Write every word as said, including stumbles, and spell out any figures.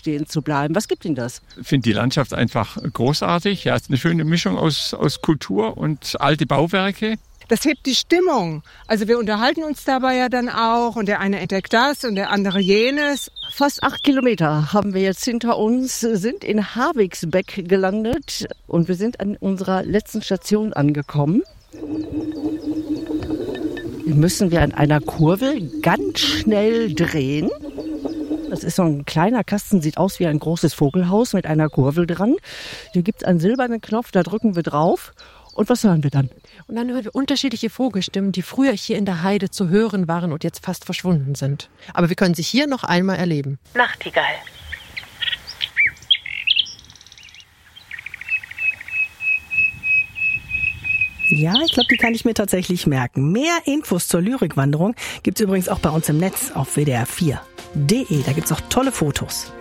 stehen zu bleiben. Was gibt Ihnen das? Ich finde die Landschaft einfach großartig. Ja, es ist eine schöne Mischung aus, aus Kultur und alte Bauwerke. Das hebt die Stimmung. Also wir unterhalten uns dabei ja dann auch und der eine entdeckt das und der andere jenes. Fast acht Kilometer haben wir jetzt hinter uns, sind in Havigsbeck gelandet und wir sind an unserer letzten Station angekommen. Hier müssen wir an einer Kurve ganz schnell drehen. Das ist so ein kleiner Kasten, sieht aus wie ein großes Vogelhaus mit einer Kurve dran. Hier gibt es einen silbernen Knopf, da drücken wir drauf. Und was hören wir dann? Und dann hören wir unterschiedliche Vogelstimmen, die früher hier in der Heide zu hören waren und jetzt fast verschwunden sind. Aber wir können sie hier noch einmal erleben. Nachtigall. Ja, ich glaube, die kann ich mir tatsächlich merken. Mehr Infos zur Lyrikwanderung gibt's übrigens auch bei uns im Netz auf w d r vier punkt d e. Da gibt's auch tolle Fotos.